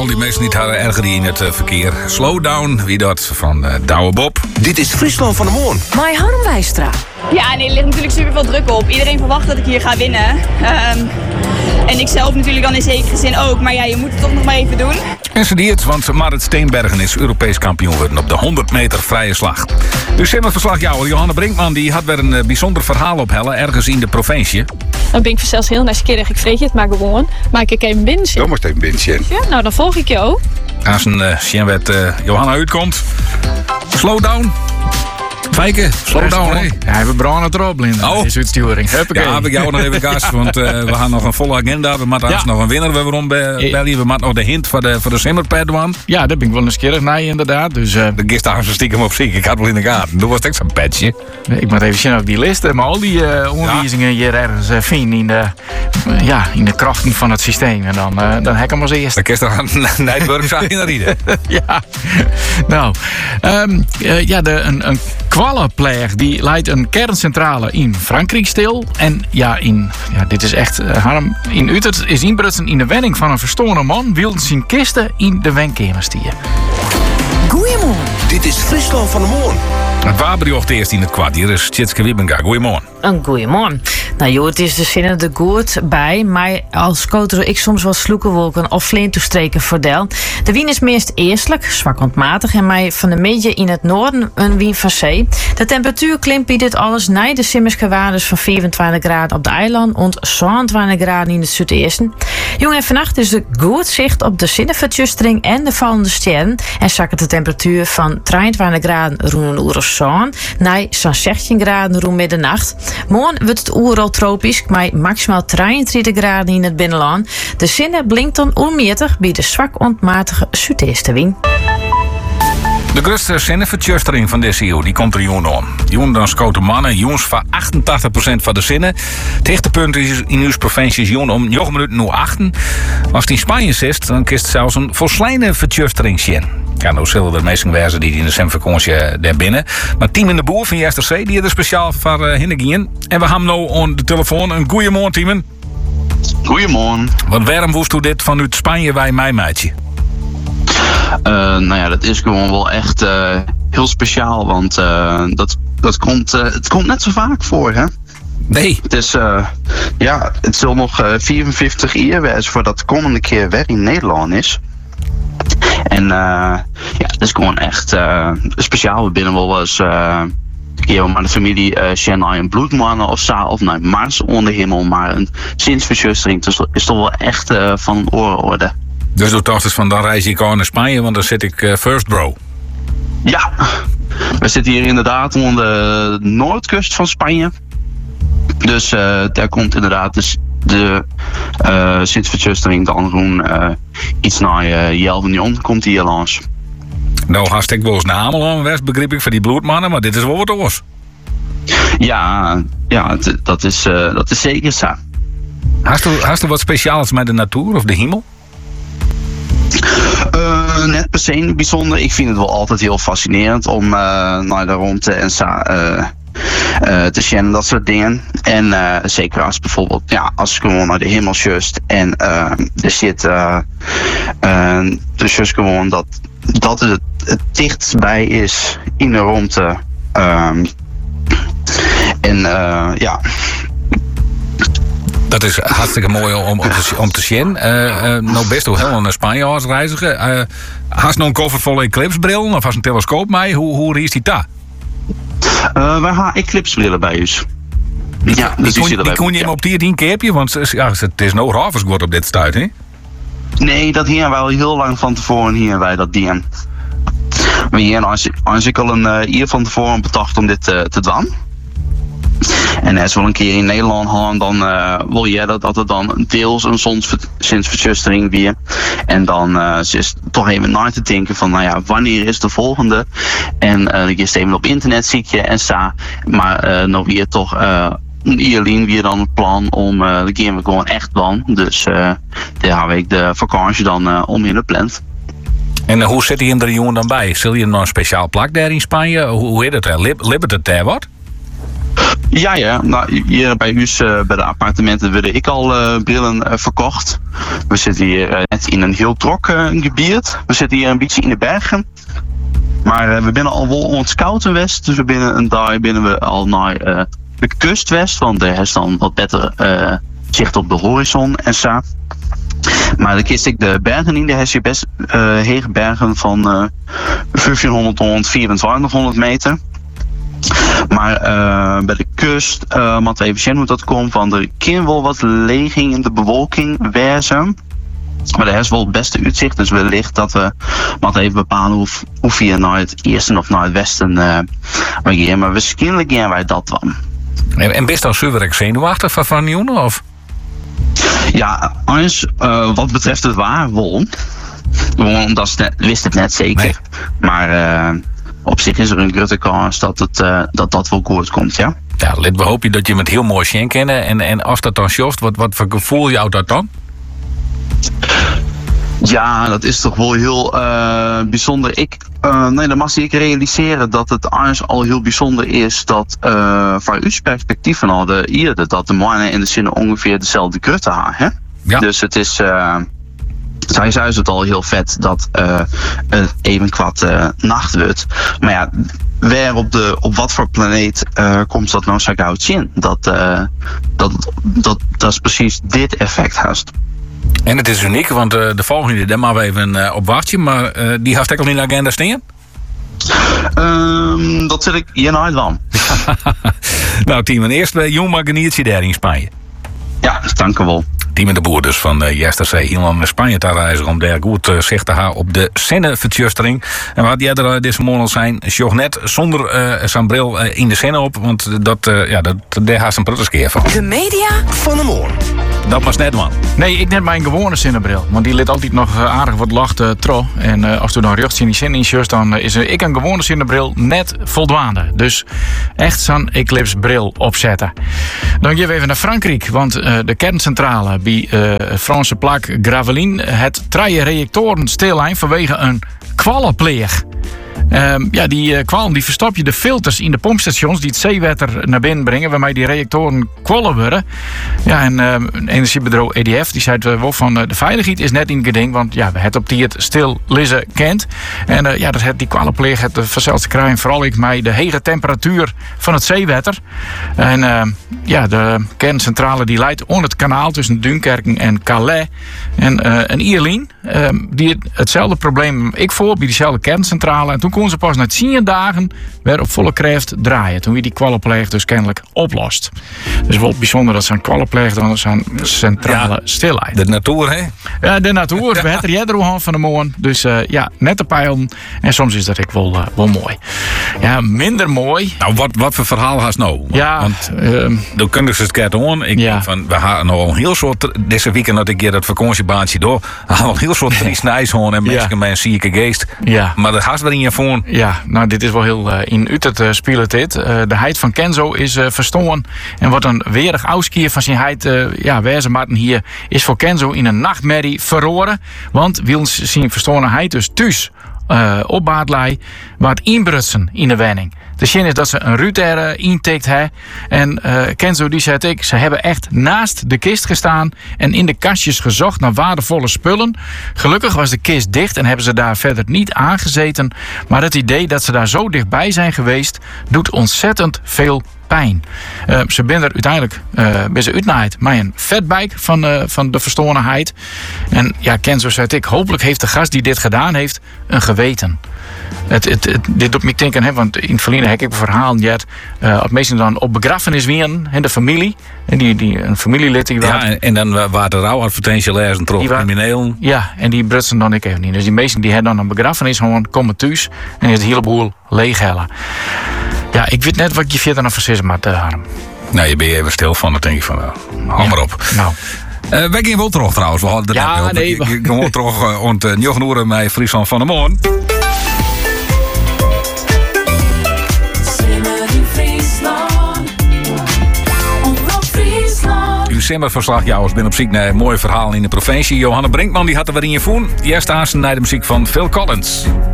al die mensen niet hadden erger die in het verkeer. Slow down, wie dat van Douwe Bob. Dit is Friesland van de Moon. Mai Harm Wijstra. Ja, nee, er ligt natuurlijk super veel druk op. Iedereen verwacht dat ik hier ga winnen. En ik zelf natuurlijk dan in zekere zin ook. Maar ja, je moet het toch nog maar even doen. En ze die het, want Marit Steenbergen is Europees kampioen geworden op de 100 meter vrije slag. Dus verslagjouwer Johanna Brinkman die had weer een bijzonder verhaal ophellen ergens in de provincie. Dan ben ik zelfs heel nieuwsgierig. Ik vreet je het maar gewoon. Maak ik even binnen. Dan moest even binnen. Ja, nou dan volg ik je ook. Als een Sjenwet Johanna uitkomt. Slow down. Fijke, slow down, hè? Ja, we branden het erop, Linda. Oh. Dat is uitsturing. Ja, heb ik jou nog even gas, want we gaan nog een volle agenda. We moeten nog een winnaar. We moeten nog de hint voor de simmerpad doen. Ja, daar ben ik wel nieuwsgierig naar, inderdaad. Dus, de gisteren stiekem op ziek. Ik had wel in de gaten. Toen was het echt zo'n petje. Ik moet even zien of die list, maar al die onderwijzingen hier ergens vinden in de krachten van het systeem. En dan hek hem als eerste. Dan kun je toch aan Nijtburg zijn naar Rieden. Ja, nou. Een kwallenpleeg die leidt een kerncentrale in Frankrijk stil. En dit is echt harm. In Utrecht is inbrutsen in de wenning van een verstoorde man wilde zijn kisten in de wenkamer stieren. Goeiemorgen. Dit is Friesland van de Moon. Het waberjocht eerst in het kwad. Hier is Tjitske Wiebenga. Goeiemorgen. Een goeiemorgen. Nou joh, het is de zinnen er goed bij, maar als coach ik soms wel sloekenwolken of flintoestreken voordeel. De wien is meest eerstelijk, zwak ontmatig en mij van de midden in het noorden een wien van zee. De temperatuur klimt bij dit alles naar de simmerske waardes van 24 graden op de eiland en 22 graden in het zuidoosten. Jong en vannacht is er goed zicht op de zinnenvertjustering en de vallende sterren en zakken de temperatuur van 23 graden rond een uur of zo naar zo'n 16 graden rond middernacht. Morgen wordt het oeral tropisch, maar maximaal 23 graden in het binnenland. De zinnen blinkt dan onmeertig bij de zwak ontmatige zuidoostenwind. De grootste zinnenvertjustering van deze eeuw die komt er jongen om. Jongen dan scoute mannen, jongens van 88% van de zinnen. Het hoogtepunt is in uw provincie jongen om 9 minuten 8. Als het in Spanje zit, dan kist zelfs een volslijne vertjustering zien. Ja, nou zullen er meesten wezen die in de semvakantie daar binnen. Maar Team in de Boer van JSTC, die er speciaal voor Hinnegien. En we hebben nou aan de telefoon een goeiemorgen, Team. Goeiemorgen. Want waarom woest u dit vanuit Spanje bij mij, meidje? Dat is gewoon wel echt heel speciaal, want het komt net zo vaak voor, hè? Nee. Het is, het zal nog 54 jaar wezen voordat de komende keer weer in Nederland is. En het is gewoon echt speciaal. We binnen wel eens maar de familie Shanghai en bloedmannen of naar Mars onder hemel, maar een zinsverjustering is toch wel echt van oororde. Dus doe toch eens van dan reis ik al naar Spanje, want dan zit ik first bro. Ja, we zitten hier inderdaad aan de noordkust van Spanje. Dus daar komt inderdaad de zinsverjustering dan gewoon iets naar Jelvenion komt hier langs. Nou, hartstikke wel eens naar Ameland West, begreep ik, voor die bloedmannen, maar dit is wel wat anders. Ja, dat is zeker zo. Hast u wat speciaals met de natuur of de hemel? Net per se niet bijzonder. Ik vind het wel altijd heel fascinerend om naar de rondte en te zien, dat soort dingen. En zeker als bijvoorbeeld, als ik gewoon naar de hemel just en er zit dus just gewoon dat het dichtstbij is in de rondte. Dat is hartstikke mooi om te zien. Nou best wel heel naar Spanje als reiziger. Hast nog een koffer vol eclipsbril of hast een telescoop mee? Hoe is die daar? Wij hebben eclipsbrillen bij ons. Ja, dus die kon je hem op die 10 keerpje? Want het is nog raar als op dit stuit, hè? Nee, dat hier wij al heel lang van tevoren hier bij dat ding. Maar hier als ik al een jaar van tevoren bedacht om dit te doen. En als we wel een keer in Nederland gaan, dan wil je dat het dan deels een zinsverjustering weer. En dan is toch even na te denken van, wanneer is de volgende? En dan is even op internet zie je en sta. Maar nou weer toch Ierlien weer dan het plan om de keer we gewoon echt dan. Dus daar heb ik de vakantie dan omheen gepland. En hoe zit hij in de jongen dan bij? Zul je nog een speciaal plak daar in Spanje? Hoe heet het? Libbert het daar wat? Ja. Nou, hier bij u bij de appartementen wilde ik al brillen verkocht. We zitten hier net in een heel druk gebied. We zitten hier een beetje in de bergen. Maar we binnen al wel ons Koutenwest. Dus binnen we al naar de kustwest. Want daar is dan wat beter zicht op de horizon en zo. Maar dan kies ik de bergen in. Daar heb je best hege bergen van 1500 tot 2400 meter. Maar bij de kust, moet even zien hoe dat komt. Want er kan wel wat leging in de bewolking wezen. Maar daar is wel het beste uitzicht. Dus wellicht dat we moeten even bepalen hoe via naar het eerste of naar het westen gaan. Maar waarschijnlijk gaan wij dat dan. En best al super zenuwachtig van Joen, of? Ja, eens, wat betreft het waar, wel. Dat wist het net zeker. Nee. Maar op zich is er een grote kans dat wel goed komt, ja. Ja, we hopen dat je met heel mooi zien kennen. En als dat dan sjoft, wat voor gevoel jou dat dan? Ja, dat is toch wel heel bijzonder. Dan mag ik realiseren dat het al heel bijzonder is dat van uw perspectief van al de eerder dat de mannen in de zinnen ongeveer dezelfde grootte hebben. Hè? Ja. Dus het is. Zij is het al heel vet dat het even kwad nacht wordt. Maar ja, waar op wat voor planeet komt dat nou zo gauw in? Dat is precies dit effect haast. En het is uniek, want de volgende, daar maar we even op wachten. Maar die heeft ik al in de agenda staan? Dat zit ik hier nooit van. Nou, team, eerst bij Jong Magniertje daar in Spanje. Ja, dank u wel. Team de Boer dus van Jesterzee helemaal naar Spanje te reizen om daar goed zicht te hebben op de Senne-vertjustering. En wat jij er deze morgen zijn, sjoch net zonder zijn bril in de Senne op, want daar haast een prutterskeer van. De media van de morgen. Dat was net man. Nee, ik net mijn gewone zinnebril. Want die liet altijd nog aardig wat lacht tro. En als toen dan rechts in die zin in just, dan is ik een gewone zinnebril net voldoende. Dus echt zo'n Eclipse bril opzetten. Dan gaan we even naar Frankrijk. Want de kerncentrale bij Franse plak Gravelines het 3 reactoren stilijn vanwege een kwallenpleeg. Die kwallen die verstop je de filters in de pompstations die het zeewater naar binnen brengen, waarmee die reactoren kwallen worden. Ja, en energiebedrijf EDF die zei wel van de veiligheid is net in geding, want ja, we het op die het stil lissen kent. En dat het die kwallenpleeg het vanzelfs te krijgen, vooral ik mij de hege temperatuur van het zeewater. En de kerncentrale die leidt onder het kanaal tussen Dunkerque en Calais. En een Ierlien die hetzelfde probleem ik voor bij diezelfde kerncentrale. En toen kon ze pas na 10 dagen weer op volle kracht draaien. Toen weer die kwallenpleeg dus kennelijk oplost. Dus wel bijzonder dat zo'n kwallenpleeg dan zo'n centrale stilheid. De natuur, hè? Ja, de natuur. We hebben er al van de morgen. Dus net te peilen. En soms is dat ook wel mooi. Ja, minder mooi. Nou, wat voor verhaal haast nou? Ja. Want dan kunnen ze het keer doen. We gaan nog een heel soort. Deze weekend dat ik hier dat vakantiebaantje door. We gaan een heel soort triesnijshoorn en mensen met een zieke geest. Ja. Maar dat haast wel in je phone. Ja, nou dit is wel heel in Utrecht speelt dit. De heid van Kenzo is verstoren. En wat een weerig auskier van zijn heid wezen Martin hier is voor Kenzo in een nachtmerrie verloren. Want wil zijn verstoren heid dus thuis op Baardlei wat inbrutsen in de wenning. De zin is dat ze een ruut intikt hè. En Kenzo die zei ze hebben echt naast de kist gestaan en in de kastjes gezocht naar waardevolle spullen. Gelukkig was de kist dicht en hebben ze daar verder niet aangezeten. Maar het idee dat ze daar zo dichtbij zijn geweest doet ontzettend veel pijn. Ze ben er uiteindelijk uitnaaid met een fatbike van de verstorenheid. En ja, Kenzo zei hopelijk heeft de gast die dit gedaan heeft een geweten. Dit doet me denken, hè, want in het verleden heb ik een verhaal gehad. Meestal dan op begrafenis weer de familie. En die een familielid die en dan waren de rouwadvertentie lezen terug crimineel. Ja, en die brutsen dan ik even niet. Dus die meesten die hebben dan een begrafenis gewoon komen thuis en is het hele boel leeghellen. Ja, ik weet net wat je verder nog verzinnen maar te harm. Nou, je bent even stil van, dan denk ik van, hou maar op. Nou. Wij gaan wel terug trouwens. We hadden gewoon terug ont 9 uur met Friesland van de Morgen. Uw simmerverslagjouwers ben op zoek naar een mooi verhaal in de provincie. Johanne Brinkman die had er weer in je voen. Eerst aan naar de muziek van Phil Collins.